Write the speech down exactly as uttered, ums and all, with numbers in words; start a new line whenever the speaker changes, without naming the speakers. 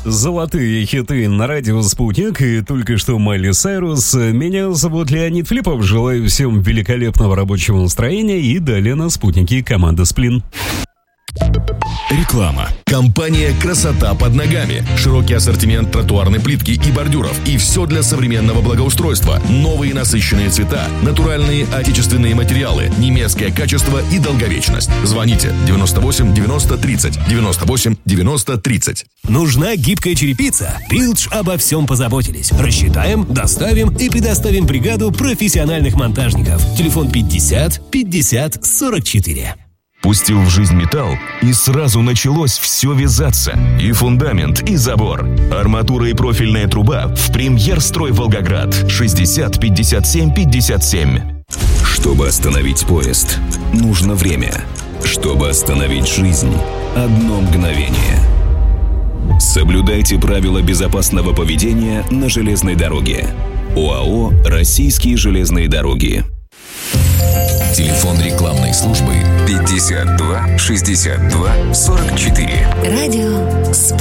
Золотые хиты на радио «Спутник» и только что Майли Сайрус. Меня зовут Леонид Филиппов. Желаю всем великолепного рабочего настроения и далее на «Спутнике» команда «Сплин».
Реклама. Компания «Красота под ногами». Широкий ассортимент тротуарной плитки и бордюров. И все для современного благоустройства. Новые насыщенные цвета, натуральные отечественные материалы, немецкое качество и долговечность. Звоните девяносто восемь девяносто тридцать, девяносто восемь девяносто тридцать.
Нужна гибкая черепица? Пилдж обо всем позаботились. Рассчитаем, доставим и предоставим бригаду профессиональных монтажников. Телефон пятьдесят пятьдесят сорок четыре.
Пустил в жизнь металл, и сразу началось все вязаться. И фундамент, и забор. Арматура и профильная труба в «Премьер-строй Волгоград». шестьдесят пятьдесят семь пятьдесят семь.
Чтобы остановить поезд, нужно время. Чтобы остановить жизнь, одно мгновение. Соблюдайте правила безопасного поведения на железной дороге. ОАО «Российские железные дороги».
Телефон рекламной службы пятьдесят два шестьдесят два сорок четыре.
Радио «Спутник».